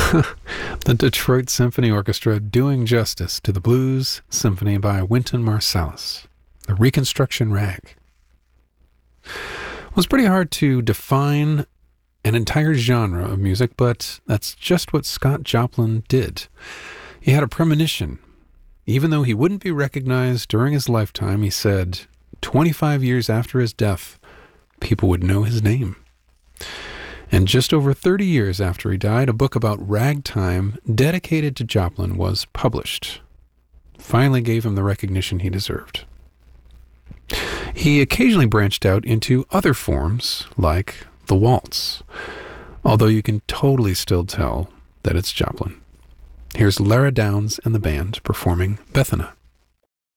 The Detroit Symphony Orchestra doing justice to the blues symphony by Wynton Marsalis, the Reconstruction Rag. It was pretty hard to define an entire genre of music, but that's just what Scott Joplin did. He had a premonition. Even though he wouldn't be recognized during his lifetime, he said 25 years after his death, people would know his name. And just over 30 years after he died, a book about ragtime dedicated to Joplin was published. Finally gave him the recognition he deserved. He occasionally branched out into other forms, like the waltz, although you can totally still tell that it's Joplin. Here's Lara Downs and the band performing Bethana.